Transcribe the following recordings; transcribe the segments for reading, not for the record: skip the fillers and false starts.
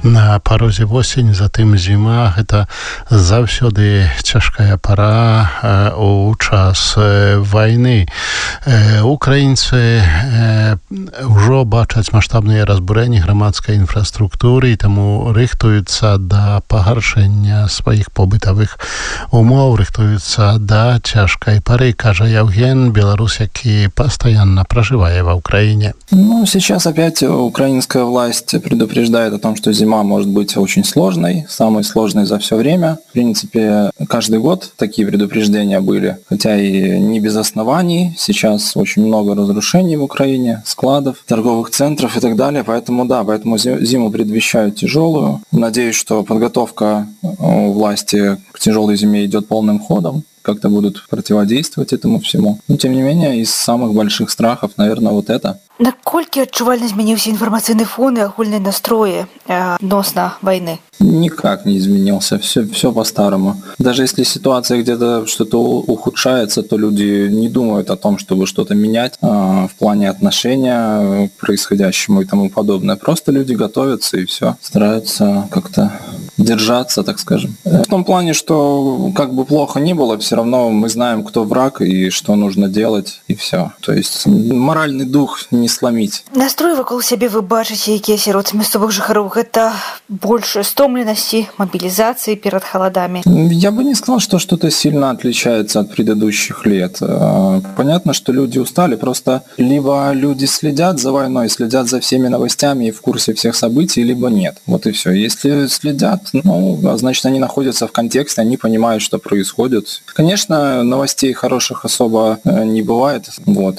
На парозе восень, затым зіма, гэта заўсёды цяжкая пара у час вайны. Украінцы ўжо бачаць маштабныя разбурэнні грамадскай інфраструктуры і таму рыхтуюцца да пагаршэння сваіх побытавых умоў, рыхтуюцца да цяжкай пары, кажа Яўген, беларус, які постоянно проживая в Украине. Ну, сейчас опять украинская власть предупреждает о том, что зима может быть очень сложной, самой сложной за все время. В принципе, каждый год такие предупреждения были, хотя и не без оснований. Сейчас очень много разрушений в Украине, складов, торговых центров и так далее. Поэтому зиму предвещают тяжелую. Надеюсь, что подготовка у власти к тяжелой зиме идет полным ходом, как-то будут противодействовать этому всему. Но, тем не менее, из самых больших страхов, наверное, вот это. Наколькі адчувальна змяніўся інфармацыйны фон і агульныя настроі адносна войны? Никак не изменился, все по-старому. Даже если ситуация где-то что-то ухудшается, то люди не думают о том, чтобы что-то менять в плане отношения к происходящему и тому подобное. Просто люди готовятся и все, стараются как-то держаться, так скажем. В том плане, что как бы плохо ни было, все равно мы знаем, кто враг и что нужно делать, и все. То есть моральный дух не сломить. Настрой вакол сябе вы бачыце, якія сярод мясцовых жыхароў, гэта больше стомленасці, мобилизации перед холодами? Я бы не сказал, что что-то сильно отличается от предыдущих лет. Понятно, что люди устали, просто либо люди следят за войной, следят за всеми новостями и в курсе всех событий, либо нет. Вот и все. Если следят, значит, они находятся в контексте, они понимают, что происходит. Конечно, новостей хороших особо не бывает,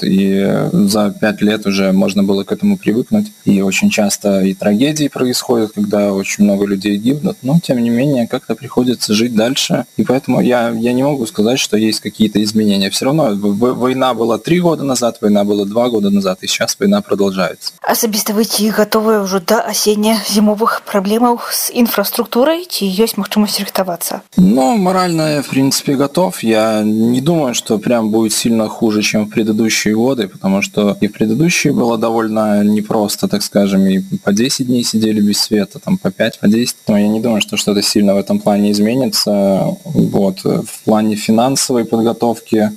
и за 5 лет уже можно было к этому привыкнуть. И очень часто и трагедии происходят, когда очень много людей гибнут, но тем не менее как-то приходится жить дальше. И поэтому я не могу сказать, что есть какие-то изменения. Все равно война была 3 года назад, война была 2 года назад, и сейчас война продолжается. Асабіста вы ці готовы ўжо да асенне-зімовых праблемаў з інфраструктурай, ці ёсць магчымасць рыхтавацца? Морально я, в принципе, готов. Я не думаю, что прям будет сильно хуже, чем в предыдущие годы, потому что и в предыдущие было довольно непросто, так скажем, и по 10 дней сидели без света, там по 5, по 10. Но я не думаю, что что-то сильно в этом плане изменится. В плане финансовой подготовки,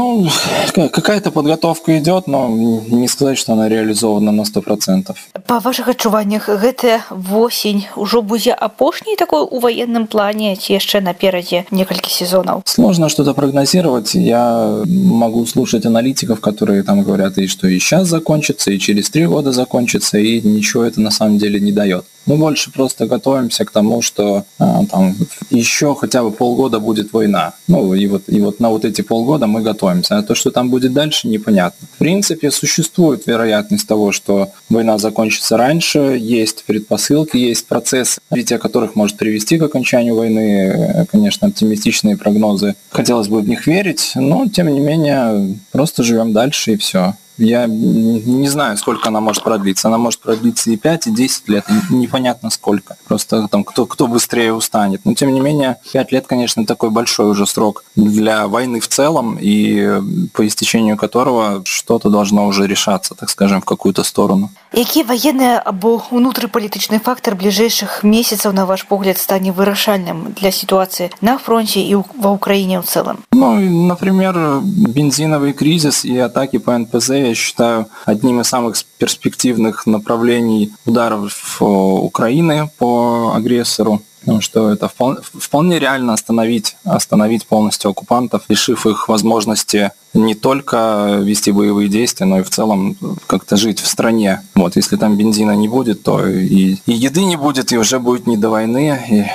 какая-то подготовка идет, но не сказать, что она реализована на 100%. По ваших адчуваннях, гэтая восень ўжо будзе апошняй такой у военном плане, ці яшчэ наперадзе некалькі сезонов? Сложно что-то прогнозировать. Я могу слушать аналитиков, которые там говорят, и что и сейчас закончится, и через 3 года закончится, и ничего это на самом деле не дает. Мы больше просто готовимся к тому, что там еще хотя бы полгода будет война. И вот на вот эти полгода мы готовимся. А то, что там будет дальше, непонятно. В принципе, существует вероятность того, что война закончится раньше. Есть предпосылки, есть процесс, развитие которых может привести к окончанию войны. Конечно, оптимистичные прогнозы. Хотелось бы в них верить, но, тем не менее, просто живем дальше и все. Я не знаю, сколько она может продлиться. Она может продлиться и 5, и 10 лет. Непонятно сколько. Просто там кто быстрее устанет. Но, тем не менее, 5 лет, конечно, такой большой уже срок для войны в целом, и по истечению которого что-то должно уже решаться, так скажем, в какую-то сторону. Які военный або внутрипалітычны фактор ближайших месяцев, на ваш погляд, стане вырашальным для ситуации на фронте и во Украине в целом? Например, бензиновый кризис и атаки по НПЗ я считаю одним из самых перспективных направлений ударов Украины по агрессору. Потому что это вполне реально остановить полностью оккупантов, лишив их возможности не только вести боевые действия, но и в целом как-то жить в стране. Если там бензина не будет, то и еды не будет, и уже будет не до войны, и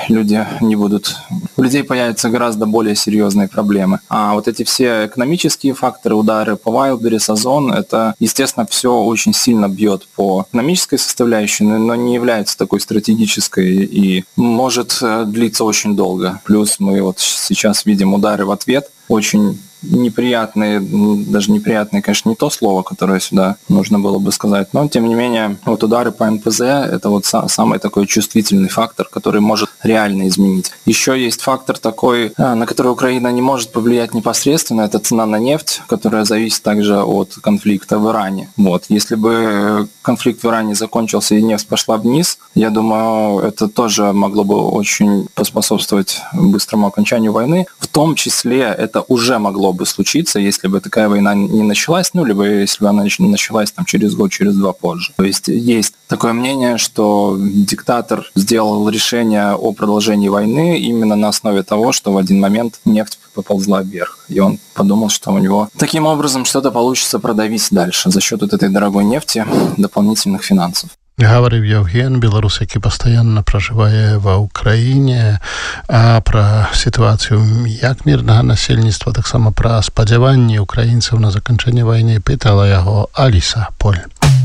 у людей появятся гораздо более серьезные проблемы. А вот эти все экономические факторы, удары по Wildberries, Озон, это, естественно, все очень сильно бьет по экономической составляющей, но не является такой стратегической и может длиться очень долго. Плюс мы сейчас видим удары в ответ, очень неприятные, даже неприятные, конечно, не то слово, которое сюда нужно было бы сказать, но, тем не менее, вот удары по НПЗ – это вот самый такой чувствительный фактор, который может реально изменить. Еще есть фактор такой, на который Украина не может повлиять непосредственно, это цена на нефть, которая зависит также от конфликта в Иране. Вот. Если бы конфликт в Иране закончился и нефть пошла вниз, я думаю, это тоже могло бы очень поспособствовать быстрому окончанию войны. В том числе это уже могло бы случиться, если бы такая война не началась, либо если бы она началась там, через год, через два позже. То есть такое мнение, что диктатор сделал решение о продолжении войны именно на основе того, что в один момент нефть поползла вверх. И он подумал, что у него таким образом что-то получится продавить дальше за счет вот этой дорогой нефти, дополнительных финансов. Гаварыў Евген, беларус, які пастаянна пражывае ва ўкраіне, а пра сітуацыю як мірнага насельніцтва, таксама пра спадзяванні украінцаў на заканчэнне вайны пытала яго Аліса Поль.